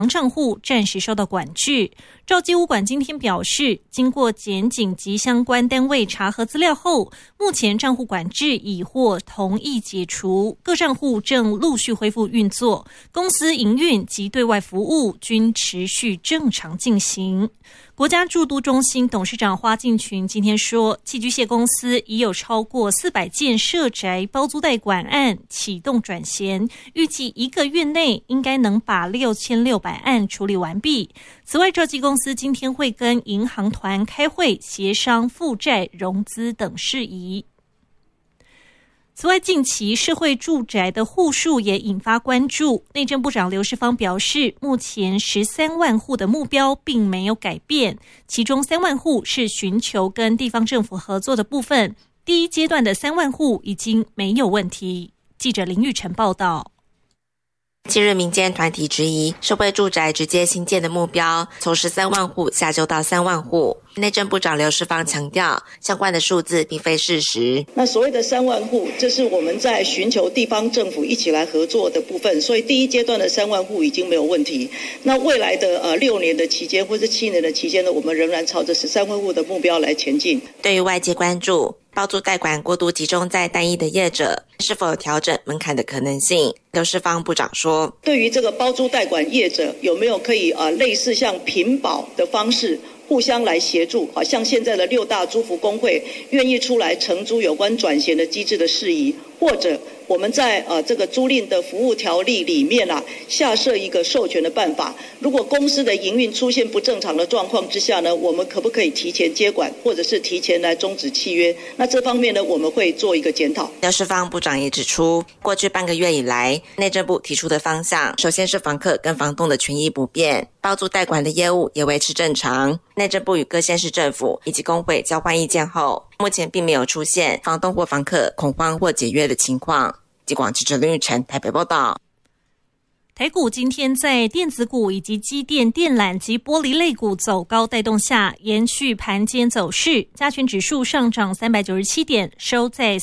账户暂时受到管制。兆基物管今天表示，经过检警及相关单位查核资料后，目前账户管制已获同意解除，各账户正陆续恢复运作，公司营运及对外服务均持续正常进行。国家住都中心董事长花敬群今天说，寄居蟹公司已有超过400件社宅包租代管案启动转衔，预计1个月内应该能把6600案处理完毕。此外，兆基公司今天会跟银行团开会协商负债融资等事宜。此外，近期社会住宅的户数也引发关注。内政部长刘世芳表示，目前13万户的目标并没有改变，其中3万户是寻求跟地方政府合作的部分，第一阶段的3万户已经没有问题。记者林玉成报道。 近日民间团体质疑社会住宅直接新建的目标从13万户下修到3万户。内政部长刘世芳强调，相关的数字并非事实。 那所谓的3万户，这是我们在寻求地方政府一起来合作的部分，所以第一阶段的3万户已经没有问题。那未来的6年的期间或是7年的期间呢，我们仍然朝着13万户的目标来前进。 对于外界关注包租代管过度集中在单一的业者，是否有调整门槛的可能性，刘世芳部长说， 对于这个包租代管业者有没有可以类似像平保的方式互相来协助，像现在的6大租服工会愿意出来承租有关转衔的机制的事宜，或者我们在这个租赁的服务条例里面下设一个授权的办法，如果公司的营运出现不正常的状况之下呢，我们可不可以提前接管，或者是提前来终止契约？那这方面呢，我们会做一个检讨。 刘世芳部长也指出，过去半个月以来，内政部提出的方向，首先是房客跟房东的权益不变，包租代管的业务也维持正常。内政部与各县市政府以及工会交换意见后，目前并没有出现房东或房客恐慌或解约的情况。记广记者林玉成台北报道。 台股今天在电子股以及机电、电缆及玻璃类股走高带动下，延续盘间走势，加权指数上涨397点，收在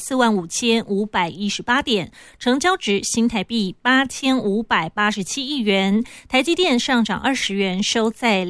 45518点，成交值新台币8587亿元。台积电上涨20元，收在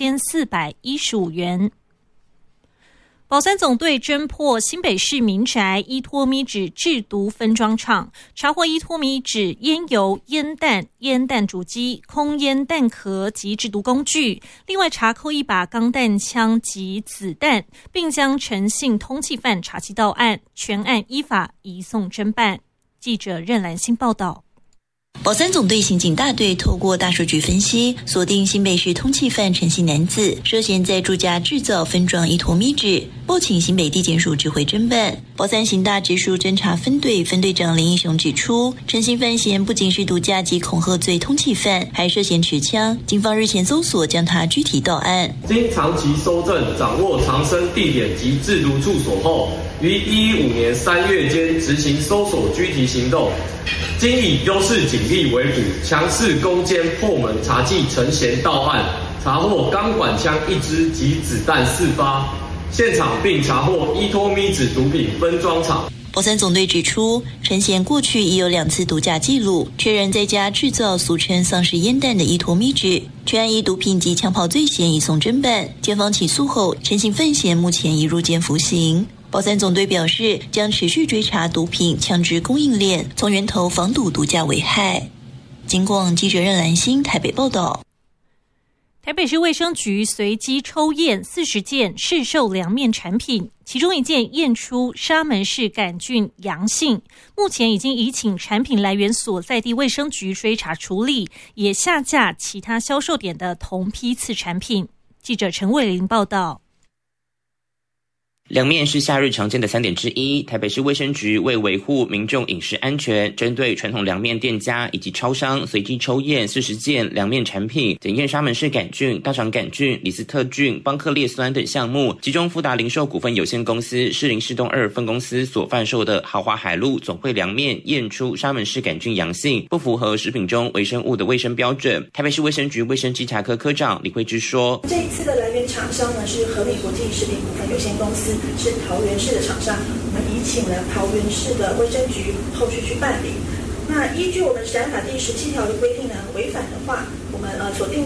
2415元。保三总队侦破新北市民宅依托咪酯制毒分装厂，查获依托咪酯烟油、烟弹、烟弹主机、空烟弹壳及制毒工具，另外查扣1把钢弹枪及子弹，并将陈姓通缉犯查缉到案，全案依法移送侦办。记者任兰心报道。 保三总队刑警大队透过大数据分析，锁定新北市通缉犯陈姓男子涉嫌在住家制造分装依托咪酯，报请新北地检署指挥侦办。保三刑大直属侦查分队分队长林义雄指出，陈姓犯嫌不仅是毒驾及恐吓罪通缉犯，还涉嫌持枪。警方日前搜索，将他拘提到案。 经长期搜证，掌握藏身地点及制毒处所后，于115年3月间执行搜索拘提行动。经以优势警力为辅，强势攻坚破门查缉陈嫌到案，查获钢管枪1支及子弹4发，现场并查获依托咪酯毒品分装厂。 保三总队指出，陈嫌过去已有2次毒驾记录，确认在家制造俗称丧尸烟弹的依托咪酯，全案依毒品及枪炮罪嫌移送侦办。检方起诉后，陈姓犯嫌目前已入监服刑。保三总队表示，将持续追查毒品、枪支供应链，从源头防堵毒驾危害。警广记者任兰心台北报道。 台北市卫生局随机抽验40件市售凉面产品，其中1件验出沙门氏杆菌阳性，目前已经移请产品来源所在地卫生局追查处理，也下架其他销售点的同批次产品。记者陈伟玲报道。 凉面是夏日常见的餐点之一，台北市卫生局为维护民众饮食安全，针对传统凉面店家以及超商随机抽验40件凉面产品，检验沙门氏杆菌、大肠杆菌、李斯特菌、邦克列酸等项目，其中福达零售股份有限公司士林市东2分公司所贩售的豪华海陆总汇凉面验出沙门氏杆菌阳性，不符合食品中微生物的卫生标准。台北市卫生局卫生稽查科科长李慧芝说， 这一次的来源厂商呢是和美国际食品股份有限公司，是桃园市的厂商，我们移请了桃园市的卫生局后续去办理。那依据我们食安法第17条的规定呢，违反的话，我我们锁定